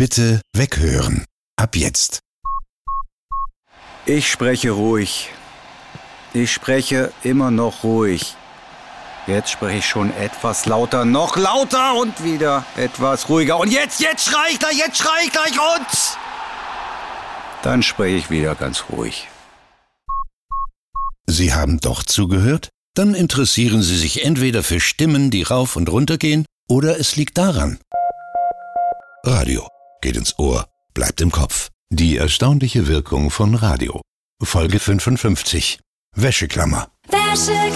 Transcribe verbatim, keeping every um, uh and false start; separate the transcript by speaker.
Speaker 1: Bitte weghören. Ab jetzt.
Speaker 2: Ich spreche ruhig. Ich spreche immer noch ruhig. Jetzt spreche ich schon etwas lauter, noch lauter und wieder etwas ruhiger. Und jetzt, jetzt schrei ich gleich, jetzt schrei ich gleich und... Dann spreche ich wieder ganz ruhig.
Speaker 1: Sie haben doch zugehört? Dann interessieren Sie sich entweder für Stimmen, die rauf und runter gehen, oder es liegt daran. Radio geht ins Ohr, bleibt im Kopf. Die erstaunliche Wirkung von Radio. Folge fünfundfünfzig. Wäscheklammer.
Speaker 3: Wäscheklammer.